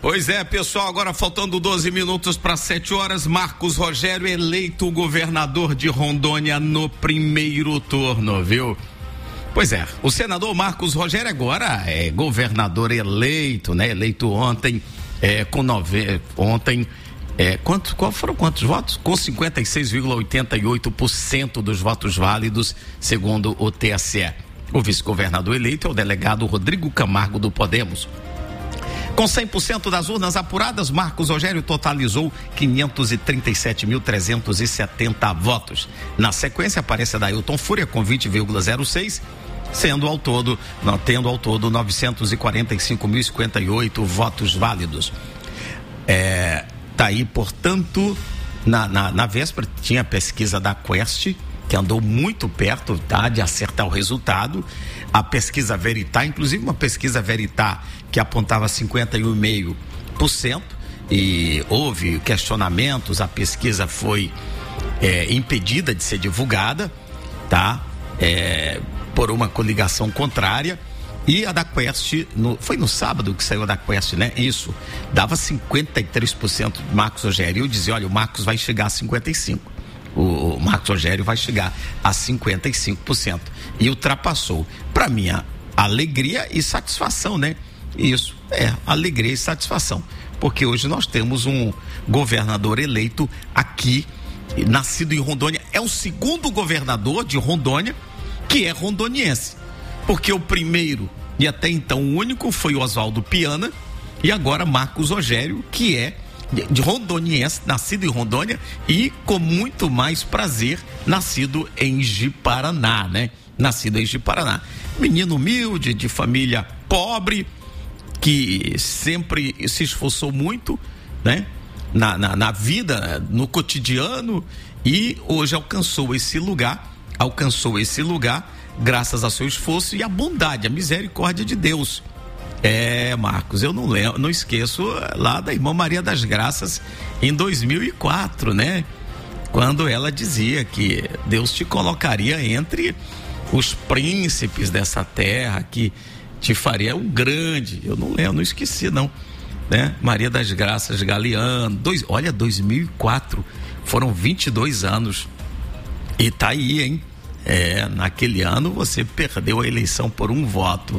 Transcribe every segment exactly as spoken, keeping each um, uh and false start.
Pois é, pessoal, agora faltando doze minutos para sete horas, Marcos Rogério eleito governador de Rondônia no primeiro turno, viu? Pois é, o senador Marcos Rogério agora é governador eleito, né? Eleito ontem, é, com nove, ontem, é, quantos, qual foram quantos votos? Com cinquenta e seis vírgula oitenta e oito por cento dos votos válidos, segundo o T S E. O vice-governador eleito é o delegado Rodrigo Camargo do Podemos. Com cem por cento das urnas apuradas, Marcos Rogério totalizou quinhentos e trinta e sete mil trezentos e setenta votos. Na sequência aparece Adailton Fúria com vinte vírgula zero seis, sendo ao todo, não, tendo ao todo novecentos e quarenta e cinco mil e cinquenta e oito votos válidos. É, tá aí, portanto, na, na, na véspera tinha a pesquisa da Quest, que andou muito perto, tá, de acertar o resultado. A pesquisa Veritá, inclusive uma pesquisa Veritá que apontava cinquenta e um vírgula cinco por cento e houve questionamentos, a pesquisa foi é, impedida de ser divulgada, tá? É, por uma coligação contrária. E a da Quest, no, foi no sábado que saiu a da Quest, né? Isso, dava cinquenta e três por cento de Marcos Rogério. E eu dizia, olha, o Marcos vai chegar a cinquenta e cinco por cento. O, o Marcos Rogério vai chegar a cinquenta e cinco por cento. E ultrapassou. Para minha alegria e satisfação, né? Isso, é, alegria e satisfação. Porque hoje nós temos um governador eleito aqui, nascido em Rondônia. É o segundo governador de Rondônia que é rondoniense. Porque o primeiro, e até então o único, foi o Oswaldo Piana. E agora Marcos Rogério, que é de rondoniense, nascido em Rondônia e com muito mais prazer, nascido em Ji-Paraná, né? Nascido em Ji-Paraná. Menino humilde, de família pobre, que sempre se esforçou muito, né? Na, na, na vida, no cotidiano, e hoje alcançou esse lugar, alcançou esse lugar graças ao seu esforço e à bondade, à misericórdia de Deus. É, Marcos, eu não lembro, não esqueço lá da irmã Maria das Graças em dois mil e quatro, né? Quando ela dizia que Deus te colocaria entre os príncipes dessa terra, que te faria um grande, eu não lembro, não esqueci não, né? Maria das Graças Galeano, dois, olha, dois mil e quatro, foram vinte e dois anos e tá aí, hein? É, naquele ano você perdeu a eleição por um voto.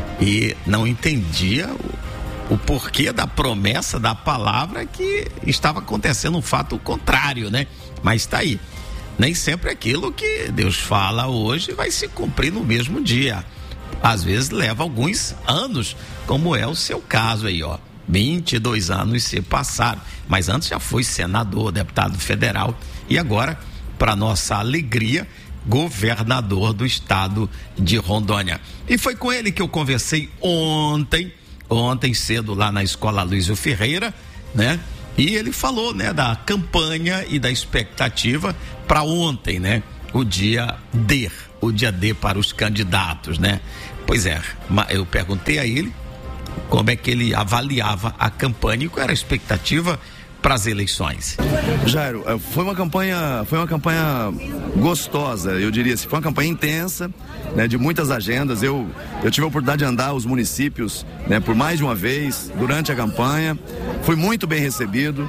E não entendia o, o porquê da promessa, da palavra, que estava acontecendo um fato contrário, né? Mas está aí. Nem sempre aquilo que Deus fala hoje vai se cumprir no mesmo dia. Às vezes leva alguns anos, como é o seu caso aí, ó. vinte e dois anos se passaram. Mas antes já foi senador, deputado federal e agora, para nossa alegria, governador do estado de Rondônia. E foi com ele que eu conversei ontem, ontem cedo lá na escola Luizio Ferreira, né? E ele falou, né, da campanha e da expectativa para ontem, né? O dia D, o dia D para os candidatos, né? Pois é, eu perguntei a ele como é que ele avaliava a campanha e qual era a expectativa para as eleições. Jairo, foi uma campanha, foi uma campanha gostosa, eu diria assim, foi uma campanha intensa, né, de muitas agendas. Eu, eu tive a oportunidade de andar os municípios, né, por mais de uma vez durante a campanha. Fui muito bem recebido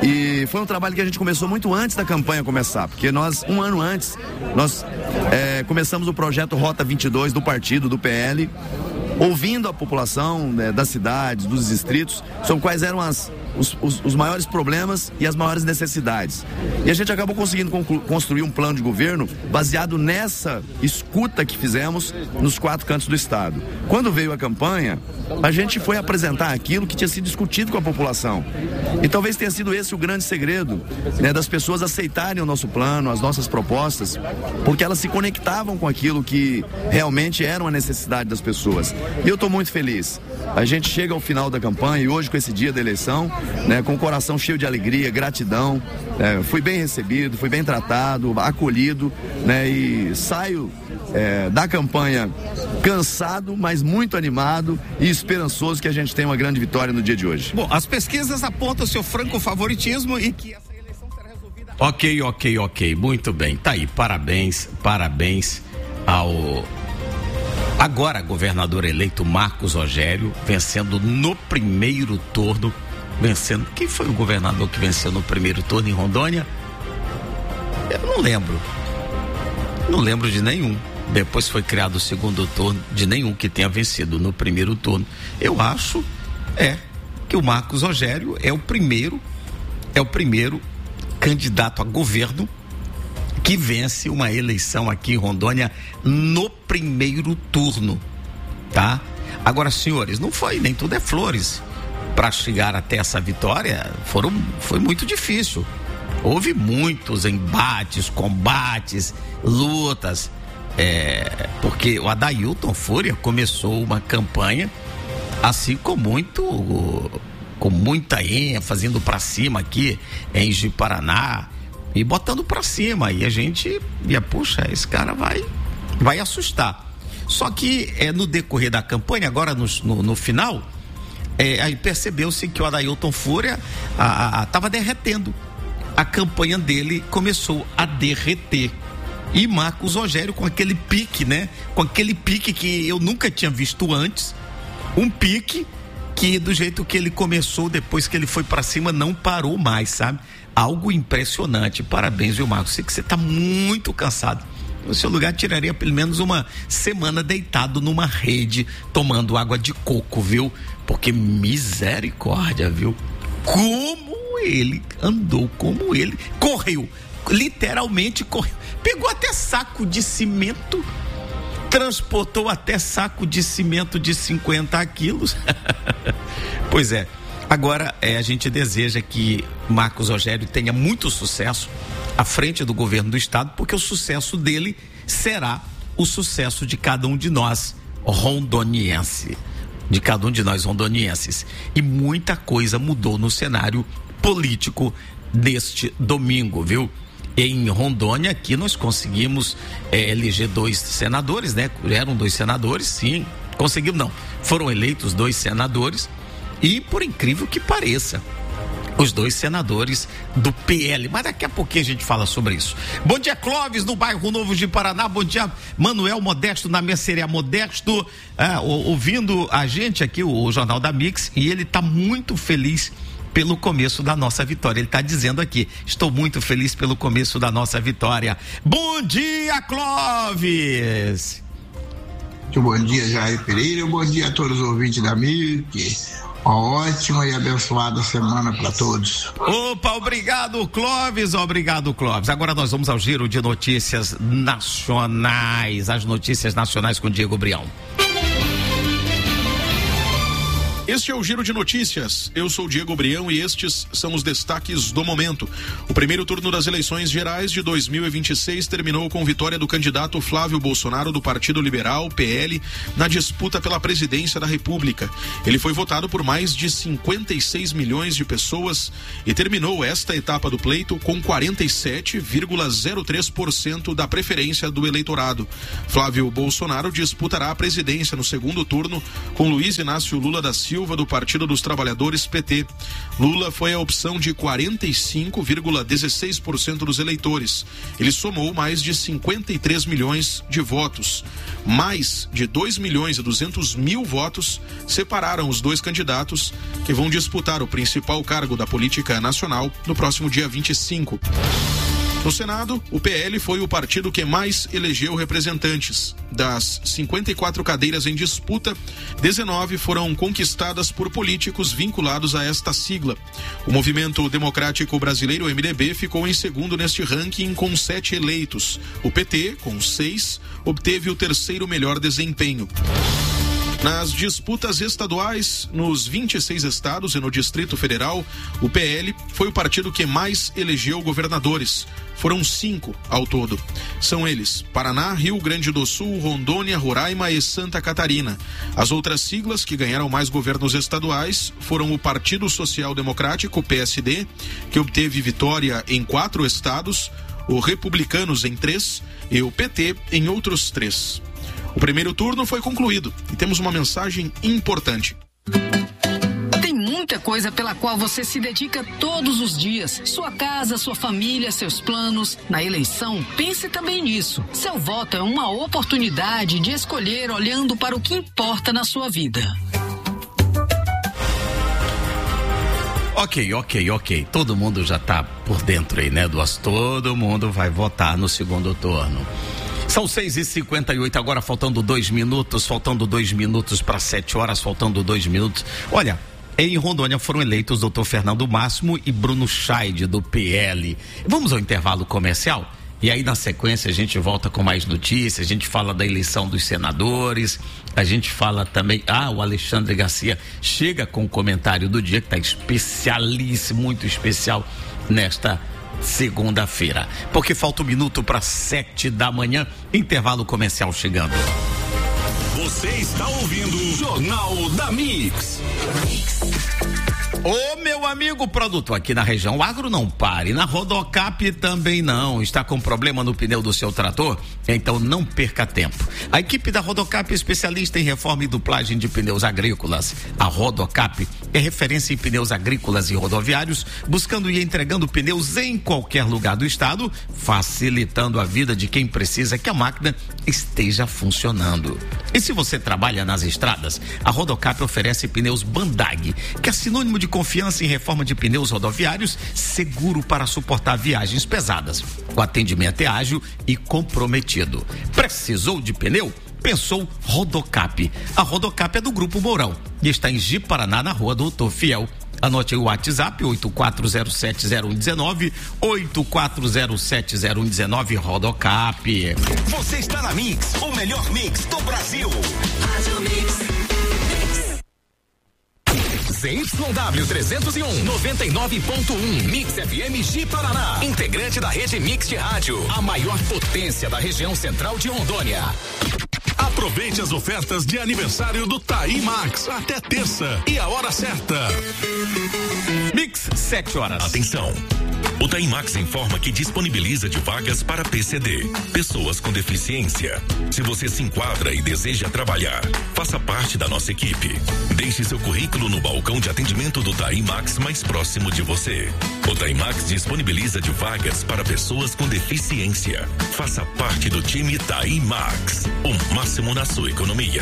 e foi um trabalho que a gente começou muito antes da campanha começar, porque nós, um ano antes, nós é, começamos o projeto Rota vinte e dois do partido, do P L, ouvindo a população, né, das cidades, dos distritos, sobre quais eram as Os, os, os maiores problemas e as maiores necessidades. E a gente acabou conseguindo conclu- construir um plano de governo baseado nessa escuta que fizemos nos quatro cantos do estado. Quando veio a campanha, a gente foi apresentar aquilo que tinha sido discutido com a população. E talvez tenha sido esse o grande segredo, né, das pessoas aceitarem o nosso plano, as nossas propostas, porque elas se conectavam com aquilo que realmente era uma necessidade das pessoas. E eu estou muito feliz. A gente chega ao final da campanha e hoje, com esse dia da eleição, né, com o coração cheio de alegria, gratidão, é, fui bem recebido, fui bem tratado, acolhido, né, e saio é, da campanha cansado, mas muito animado e esperançoso que a gente tenha uma grande vitória no dia de hoje. Bom, as pesquisas apontam seu franco favoritismo e que essa eleição será resolvida. Ok, ok, ok, muito bem, tá aí, parabéns, parabéns ao Agora, governador eleito Marcos Rogério, vencendo no primeiro turno, vencendo, quem foi o governador que venceu no primeiro turno em Rondônia? Eu não lembro, não lembro de nenhum. Depois foi criado o segundo turno, de nenhum que tenha vencido no primeiro turno. Eu acho, é, que o Marcos Rogério é o primeiro, é o primeiro candidato a governo que vence uma eleição aqui em Rondônia no primeiro turno, tá? Agora, senhores, não foi, nem tudo é flores. Para chegar até essa vitória, foram, foi muito difícil. Houve muitos embates, combates, lutas, é, porque o Adailton Fúria começou uma campanha assim com muito, com muita ênfase, indo para cima aqui em Ji-Paraná e botando para cima, e a gente ia, puxa, esse cara vai, vai assustar. Só que é, no decorrer da campanha, agora no, no, no final, é, aí percebeu-se que o Adailton Fúria estava derretendo. A campanha dele começou a derreter. E Marcos Rogério com aquele pique, né? Com aquele pique que eu nunca tinha visto antes. Um pique que do jeito que ele começou, depois que ele foi para cima, não parou mais, sabe? Algo impressionante. Parabéns, viu, Marcos? Sei que você está muito cansado. No seu lugar, tiraria pelo menos uma semana deitado numa rede, tomando água de coco, viu? Porque misericórdia, viu? Como ele andou, como ele correu, literalmente correu. Pegou até saco de cimento, transportou até saco de cimento de cinquenta quilos. Pois é. Agora, é, a gente deseja que Marcos Rogério tenha muito sucesso à frente do governo do estado, porque o sucesso dele será o sucesso de cada um de nós rondoniense, de cada um de nós rondonienses. E muita coisa mudou no cenário político deste domingo, viu? Em Rondônia, aqui nós conseguimos é, eleger dois senadores, né? Eram dois senadores, sim, conseguimos não, foram eleitos dois senadores. E por incrível que pareça, os dois senadores do P L, mas daqui a pouquinho a gente fala sobre isso. Bom dia, Clóvis, no bairro Novo de Paraná. Bom dia, Manuel Modesto, na Mercearia Modesto, ah, ouvindo a gente aqui, o, o Jornal da Mix, e ele está muito feliz pelo começo da nossa vitória. Ele está dizendo aqui: estou muito feliz pelo começo da nossa vitória. Bom dia, Clóvis! Bom dia, Jair Pereira. Bom dia a todos os ouvintes da Mix. Uma ótima e abençoada semana para todos. Opa, obrigado, Clóvis, obrigado, Clóvis. Agora nós vamos ao giro de notícias nacionais, as notícias nacionais com Diego Brião. Este é o Giro de Notícias. Eu sou Diego Brião e estes são os destaques do momento. O primeiro turno das eleições gerais de dois mil e vinte e seis terminou com vitória do candidato Flávio Bolsonaro do Partido Liberal, P L, na disputa pela presidência da República. Ele foi votado por mais de cinquenta e seis milhões de pessoas e terminou esta etapa do pleito com quarenta e sete vírgula zero três por cento da preferência do eleitorado. Flávio Bolsonaro disputará a presidência no segundo turno com Luiz Inácio Lula da Silva do Partido dos Trabalhadores, P T. Lula foi a opção de quarenta e cinco vírgula dezesseis por cento dos eleitores. Ele somou mais de cinquenta e três milhões de votos. Mais de dois milhões e duzentos mil votos separaram os dois candidatos que vão disputar o principal cargo da política nacional no próximo dia vinte e cinco. No Senado, o P L foi o partido que mais elegeu representantes. Das cinquenta e quatro cadeiras em disputa, dezenove foram conquistadas por políticos vinculados a esta sigla. O Movimento Democrático Brasileiro, M D B, ficou em segundo neste ranking com sete eleitos. O P T, com seis, obteve o terceiro melhor desempenho. Nas disputas estaduais, nos vinte e seis estados e no Distrito Federal, o P L foi o partido que mais elegeu governadores. Foram cinco ao todo. São eles: Paraná, Rio Grande do Sul, Rondônia, Roraima e Santa Catarina. As outras siglas que ganharam mais governos estaduais foram o Partido Social Democrático, P S D, que obteve vitória em quatro estados, o Republicanos em três e o P T em outros três. O primeiro turno foi concluído e temos uma mensagem importante. Tem muita muita coisa pela qual você se dedica todos os dias. Sua casa, sua família, seus planos. Na eleição, pense também nisso. Seu voto é uma oportunidade de escolher olhando para o que importa na sua vida. Ok, ok, ok. Todo mundo já tá por dentro aí, né, Duas? Todo mundo vai votar no segundo turno. São seis e cinquenta e oito, agora faltando dois minutos, faltando dois minutos para sete horas, faltando dois minutos. Olha, em Rondônia foram eleitos doutor Fernando Máximo e Bruno Scheid, do P L. Vamos ao intervalo comercial? E aí, na sequência, a gente volta com mais notícias, a gente fala da eleição dos senadores, a gente fala também, ah, o Alexandre Garcia chega com o comentário do dia, que está especialíssimo, muito especial, nesta segunda-feira. Porque falta um minuto para sete da manhã, intervalo comercial chegando. Você está ouvindo o Jornal da Mix. Ô, meu amigo produtor, aqui na região, o agro não pare, na Rodocap também não. Está com problema no pneu do seu trator? Então não perca tempo. A equipe da Rodocap é especialista em reforma e duplagem de pneus agrícolas. A Rodocap é referência em pneus agrícolas e rodoviários, buscando e entregando pneus em qualquer lugar do estado, facilitando a vida de quem precisa que a máquina esteja funcionando. E se você trabalha nas estradas, a Rodocap oferece pneus Bandag, que é sinônimo de confiança em reforma de pneus rodoviários, seguro para suportar viagens pesadas. O atendimento é ágil e comprometido. Precisou de pneu? Pensou Rodocap. A Rodocap é do Grupo Mourão e está em Ji-Paraná, na rua Doutor Fiel. Anote o WhatsApp oito quatro zero sete zero um um nove, oito quatro zero sete zero um um nove, Rodocap. Você está na Mix, o melhor mix do Brasil. Z Y W trezentos e um, noventa e nove ponto um, Mix F M Ji-Paraná, integrante da rede Mix de rádio, a maior potência da região central de Rondônia. Aproveite as ofertas de aniversário do Taí Max até terça e a hora certa. Mix, sete horas. Atenção. O Taí Max informa que disponibiliza de vagas para P C D, pessoas com deficiência. Se você se enquadra e deseja trabalhar, faça parte da nossa equipe. Deixe seu currículo no balcão de atendimento do Taí Max mais próximo de você. O Taí Max disponibiliza de vagas para pessoas com deficiência. Faça parte do time Taí Max, o máximo na sua economia.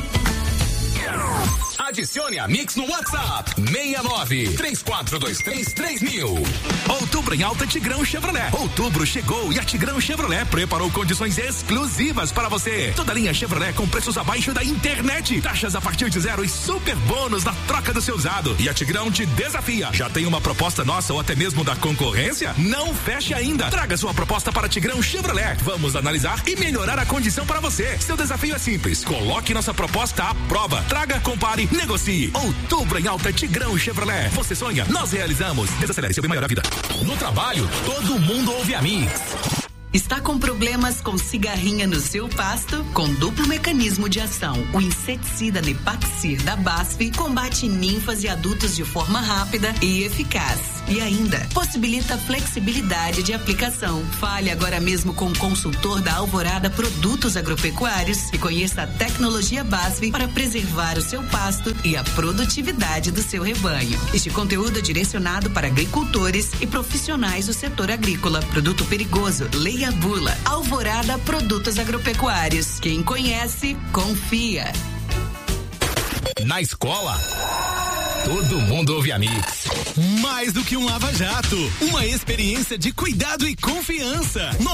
Adicione a Mix no WhatsApp seis nove, três quatro dois três, três mil. Outubro em alta Tigrão Chevrolet. Outubro chegou e a Tigrão Chevrolet preparou condições exclusivas para você. Toda linha Chevrolet com preços abaixo da internet. Taxas a partir de zero e super bônus na troca do seu usado. E a Tigrão te desafia. Já tem uma proposta nossa ou até mesmo da concorrência? Não feche ainda. Traga sua proposta para Tigrão Chevrolet. Vamos analisar e melhorar a condição para você. Seu desafio é simples. Coloque nossa proposta à prova. Traga, compare, negocie. Outubro em alta Tigrão Chevrolet. Você sonha, nós realizamos. Desacelere seu bem maior a vida. No trabalho, todo mundo ouve a Mix. Está com problemas com cigarrinha no seu pasto? Com duplo mecanismo de ação, o inseticida Nepaxir da BASF combate ninfas e adultos de forma rápida e eficaz. E ainda, possibilita flexibilidade de aplicação. Fale agora mesmo com o consultor da Alvorada Produtos Agropecuários e conheça a tecnologia BASF para preservar o seu pasto e a produtividade do seu rebanho. Este conteúdo é direcionado para agricultores e profissionais do setor agrícola. Produto perigoso, leia a bula. Alvorada Produtos Agropecuários. Quem conhece, confia. Na escola, todo mundo ouve a Mix. Mais do que um lava-jato, uma experiência de cuidado e confiança.